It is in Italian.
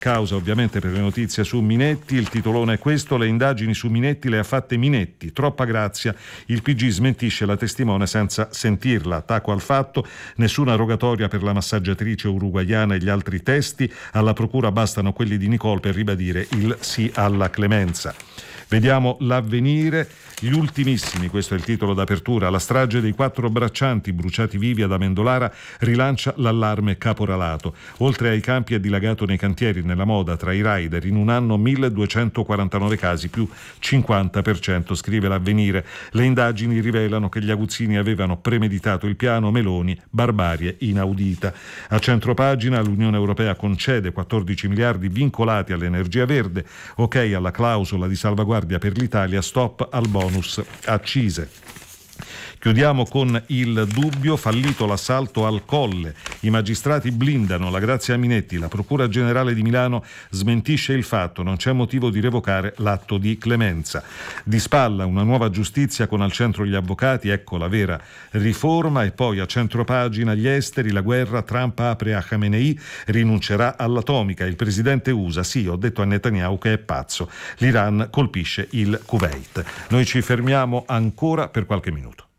Causa ovviamente per le notizie su Minetti, il titolone è questo: le indagini su Minetti le ha fatte Minetti, troppa grazia, il PG smentisce la testimone senza sentirla, attacco al fatto, nessuna rogatoria per la massaggiatrice uruguaiana e gli altri testi, alla procura bastano quelli di Nicole per ribadire il sì alla clemenza. Vediamo l'Avvenire, gli ultimissimi, questo è il titolo d'apertura. La strage dei 4 braccianti bruciati vivi ad Amendolara rilancia l'allarme caporalato. Oltre ai campi è dilagato nei cantieri, nella moda, tra i rider. In un anno 1249 casi, più 50%, scrive l'Avvenire. Le indagini rivelano che gli aguzzini avevano premeditato il piano, Meloni, barbarie inaudita. A centropagina l'Unione Europea concede 14 miliardi vincolati all'energia verde, ok alla clausola di salvaguardia per l'Italia, stop al bonus accise. Chiudiamo con il Dubbio, fallito l'assalto al Colle. I magistrati blindano la grazia Minetti, la Procura Generale di Milano smentisce il fatto, non c'è motivo di revocare l'atto di clemenza. Di spalla una nuova giustizia con al centro gli avvocati, ecco la vera riforma. E poi a centropagina gli esteri, la guerra, Trump apre a Khamenei, rinuncerà all'atomica, il presidente USA, sì, ho detto a Netanyahu che è pazzo, l'Iran colpisce il Kuwait. Noi ci fermiamo ancora per qualche minuto.